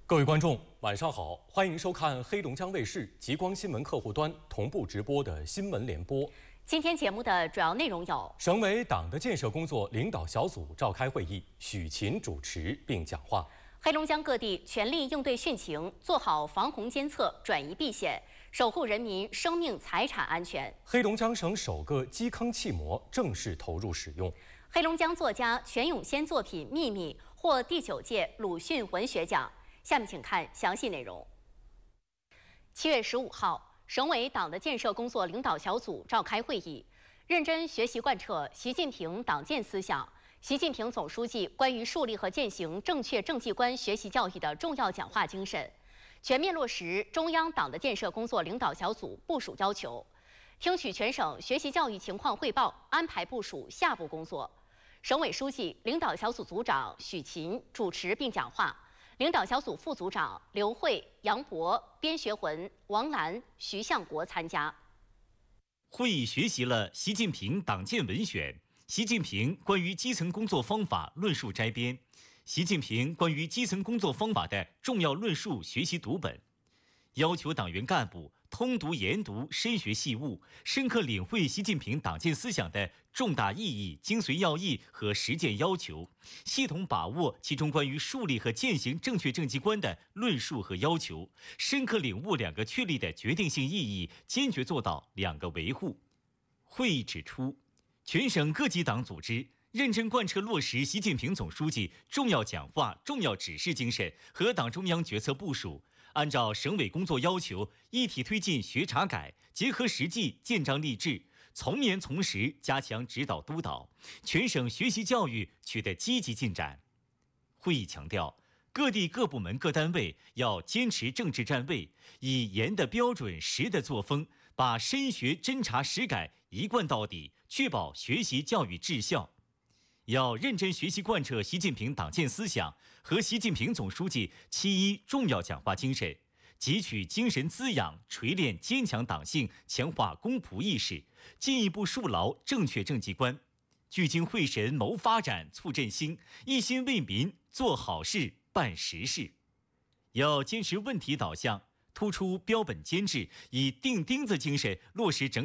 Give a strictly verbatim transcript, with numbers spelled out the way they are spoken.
各位观众，晚上好，欢迎收看黑龙江卫视极光新闻客户端同步直播的新闻联播。 今天节目的主要内容有： 省委党的建设工作领导小组召开会议，许勤主持并讲话。 黑龙江各地全力应对汛情，做好防洪监测、转移避险，守护人民生命财产安全。 黑龙江省首个基坑气膜正式投入使用。 黑龙江作家全永先作品《秘密》获第九届鲁迅文学奖。下面请看详细内容。七月十五号，省委党的建设工作领导小组召开会议，认真学习贯彻习近平党建思想、习近平总书记关于树立和践行正确政绩观学习教育的重要讲话精神，全面落实中央党的建设工作领导小组部署要求，听取全省学习教育情况汇报，安排部署下步工作。省委书记、领导小组组长许勤主持并讲话。领导小组副组长刘慧、杨博、边学魂、王兰、徐向国参加。 会议学习了习近平党建文选、习近平关于基层工作方法论述摘编、习近平关于基层工作方法的重要论述学习读本，要求党员干部通读研读、深学细悟，深刻领会习近平党建思想的重大意义、精髓要义和实践要求，系统把握其中关于树立和践行正确政绩观的论述和要求，深刻领悟两个确立的决定性意义，坚决做到两个维护。会议指出，全省各级党组织认真贯彻落实习近平总书记重要讲话、重要指示精神和党中央决策部署，按照省委工作要求，一体推进学查改，结合实际建章立制，从严从实加强指导督导，全省学习教育取得积极进展。会议强调，各地各部门各单位要坚持政治站位，以严的标准、实的作风，把深学侦查实改一贯到底，确保学习教育质效。要认真学习贯彻习近平党建思想和习近平总书记七一重要讲话精神，汲取精神滋养，锤炼坚强党性，强化公仆意识，进一步树牢正确政绩观，聚精会神谋发展、促振兴，一心为民做好事、办实事。要坚持问题导向，突出标本兼治，以钉钉子精神落实整